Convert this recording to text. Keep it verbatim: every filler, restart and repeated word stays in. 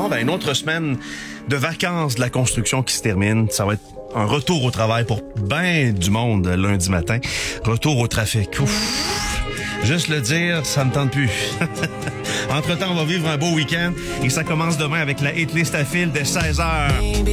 Bon, ben, une autre semaine de vacances de la construction qui se termine. Ça va être un retour au travail pour ben du monde lundi matin. Retour au trafic. Ouf. Juste le dire, ça me tente plus. Entre-temps, on va vivre un beau week-end et ça commence demain avec la hit list à fil de seize heures.